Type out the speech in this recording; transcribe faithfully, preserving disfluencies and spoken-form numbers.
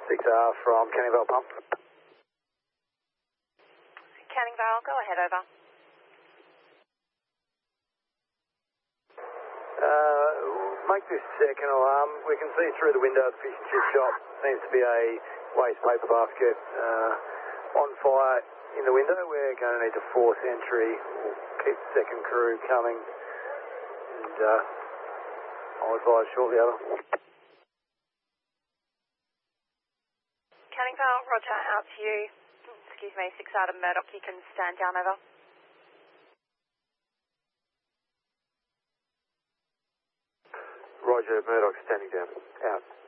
six R from Canning Vale Pump. Canning Vale, go ahead, over. Uh, make this second alarm. We can see through the window of the fish and chip shop. Seems to be a waste paper basket uh, on fire in the window. We're going to need to force entry. We'll keep the second crew coming. And uh, I'll advise shortly, over. Canning Vale, roger, out to you. Excuse me, six R to Murdoch, you can stand down, over. Roger, Murdoch standing down. Out.